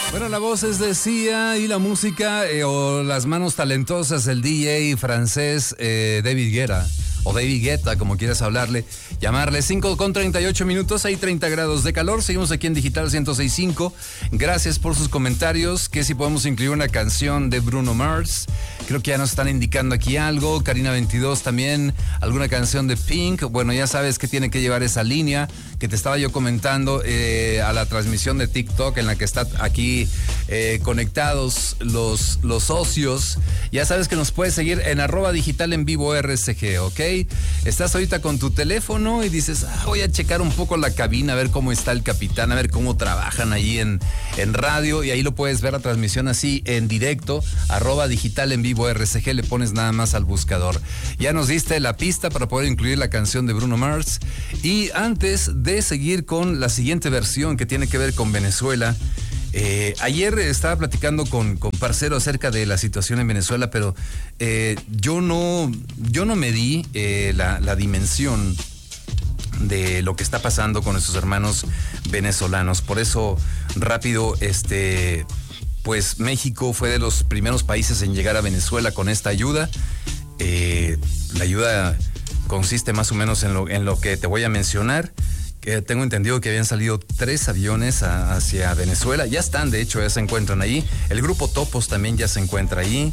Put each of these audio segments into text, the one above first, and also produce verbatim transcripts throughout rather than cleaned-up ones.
Bueno, la voz es de Sia y la música eh, o las manos talentosas del D J francés eh, David Guetta, o David Guetta, como quieras hablarle, llamarle. Cinco con treinta y ocho minutos, hay treinta grados de calor. Seguimos aquí en Digital ciento seis punto cinco. Gracias por sus comentarios. Que si podemos incluir una canción de Bruno Mars. Creo que ya nos están indicando aquí algo. Karina veintidós también, alguna canción de Pink. Bueno, ya sabes que tiene que llevar esa línea que te estaba yo comentando eh, a la transmisión de TikTok, en la que está aquí eh, conectados los, los socios. Ya sabes que nos puedes seguir en arroba digital en vivo R S G, ¿ok? Estás ahorita con tu teléfono y dices, ah, voy a checar un poco la cabina, a ver cómo está el capitán, a ver cómo trabajan ahí en, en radio, y ahí lo puedes ver la transmisión así en directo, arroba digital en vivo R S G, le pones nada más al buscador. Ya nos diste la pista para poder incluir la canción de Bruno Mars. Y antes de seguir con la siguiente versión que tiene que ver con Venezuela, Eh, ayer estaba platicando con, con Parcero acerca de la situación en Venezuela, pero eh, yo no yo no medí eh, la, la dimensión de lo que está pasando con nuestros hermanos venezolanos. Por eso, rápido, este pues México fue de los primeros países en llegar a Venezuela con esta ayuda. Eh, la ayuda consiste más o menos en lo, en lo que te voy a mencionar. Que tengo entendido que habían salido tres aviones a, hacia Venezuela. Ya están, de hecho, ya se encuentran ahí. El grupo Topos también ya se encuentra ahí.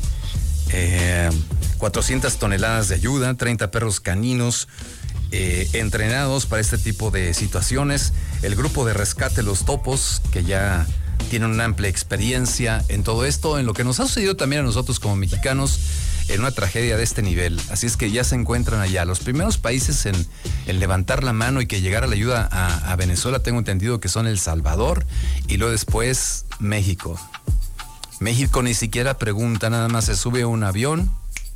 Eh, cuatrocientas toneladas de ayuda, treinta perros caninos eh, entrenados para este tipo de situaciones. El grupo de rescate Los Topos, que ya tienen una amplia experiencia en todo esto, en lo que nos ha sucedido también a nosotros como mexicanos en una tragedia de este nivel. Así es que ya se encuentran allá. Los primeros países en, en levantar la mano y que llegara la ayuda a, a Venezuela, tengo entendido que son El Salvador y luego después México. México ni siquiera pregunta, nada más se sube a un avión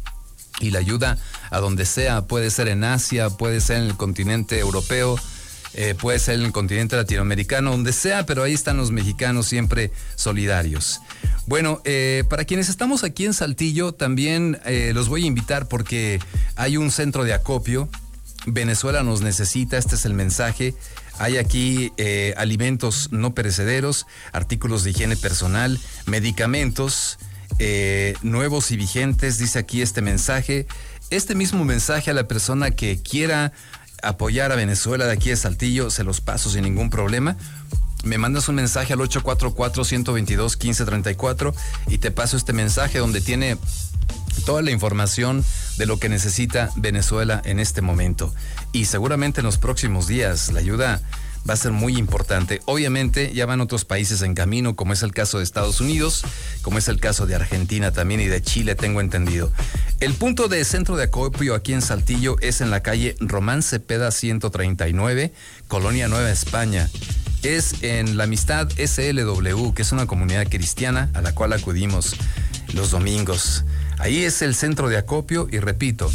y la ayuda a donde sea. Puede ser en Asia, puede ser en el continente europeo, eh, puede ser en el continente latinoamericano, donde sea, pero ahí están los mexicanos siempre solidarios. Bueno, eh, para quienes estamos aquí en Saltillo, también eh, los voy a invitar porque hay un centro de acopio. Venezuela nos necesita, este es el mensaje. Hay aquí eh, alimentos no perecederos, artículos de higiene personal, medicamentos eh, nuevos y vigentes, dice aquí este mensaje. Este mismo mensaje a la persona que quiera apoyar a Venezuela de aquí de Saltillo, se los paso sin ningún problema. Me mandas un mensaje al ocho cuatro cuatro, uno dos dos, uno cinco tres cuatro y te paso este mensaje donde tiene toda la información de lo que necesita Venezuela en este momento. Y seguramente en los próximos días la ayuda va a ser muy importante. Obviamente ya van otros países en camino, como es el caso de Estados Unidos, como es el caso de Argentina también y de Chile, tengo entendido. El punto de centro de acopio aquí en Saltillo es en la calle Román Cepeda ciento treinta y nueve, Colonia Nueva España. Es en la Amistad S L W, que es una comunidad cristiana a la cual acudimos los domingos. Ahí es el centro de acopio y repito,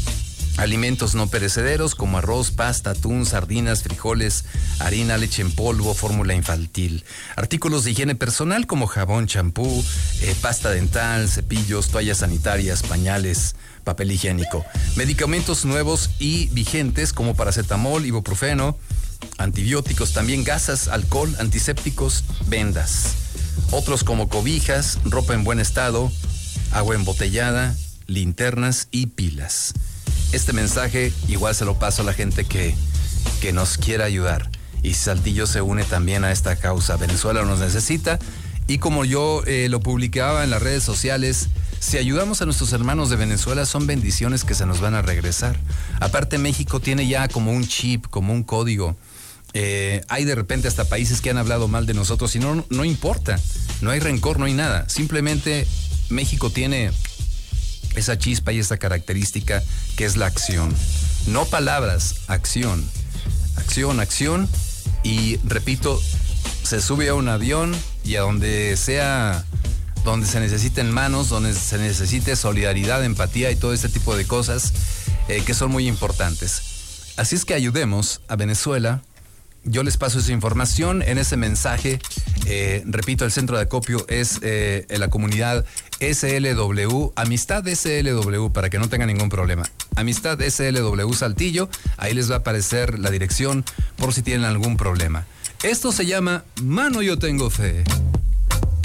alimentos no perecederos como arroz, pasta, atún, sardinas, frijoles, harina, leche en polvo, fórmula infantil. Artículos de higiene personal como jabón, champú, eh, pasta dental, cepillos, toallas sanitarias, pañales, papel higiénico. Medicamentos nuevos y vigentes como paracetamol, ibuprofeno, antibióticos, también gasas, alcohol, antisépticos, vendas. Otros como cobijas, ropa en buen estado, agua embotellada, linternas y pilas. Este mensaje igual se lo paso a la gente que, que nos quiera ayudar. Y Saltillo se une también a esta causa. Venezuela nos necesita. Y como yo eh, lo publicaba en las redes sociales, si ayudamos a nuestros hermanos de Venezuela, son bendiciones que se nos van a regresar. Aparte, México tiene ya como un chip, como un código. Eh, hay de repente hasta países que han hablado mal de nosotros y no, no importa. No hay rencor, no hay nada. Simplemente México tiene esa chispa y esa característica que es la acción. No palabras, acción. Acción, acción. Y repito, se sube a un avión y a donde sea, donde se necesiten manos, donde se necesite solidaridad, empatía y todo este tipo de cosas eh, que son muy importantes. Así es que ayudemos a Venezuela. Yo les paso esa información en ese mensaje. Eh, repito, el centro de acopio es eh, en la comunidad S L W, Amistad S L W, para que no tengan ningún problema. Amistad S L W Saltillo, ahí les va a aparecer la dirección por si tienen algún problema. Esto se llama Mano Yo Tengo Fe.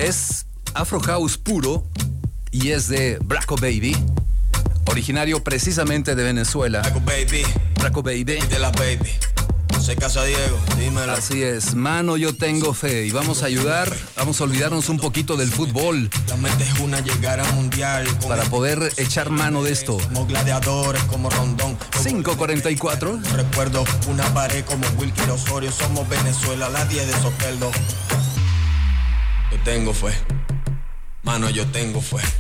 Es Afro House puro y es de Braco Baby, originario precisamente de Venezuela. Braco Baby. Braco Baby. De la Baby. Se casa Diego, dímelo. Así es, mano, yo tengo fe y vamos a ayudar, vamos a olvidarnos un poquito del fútbol. La mente es una llegar a mundial. Para poder echar mano de esto. Como gladiadores, como Rondón. cinco cuarenta y cuatro. Recuerdo una pared como Wilkie Osorio. Somos Venezuela, la diez de Soteldo. Yo tengo fe, mano, yo tengo fe.